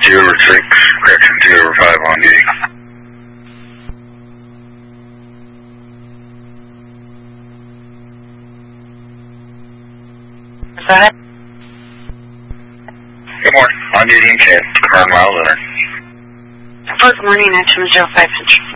2/6, correction 2/5 on duty. Go ahead. Good morning. On duty in Ken. Car miles in her. Good morning, 920 5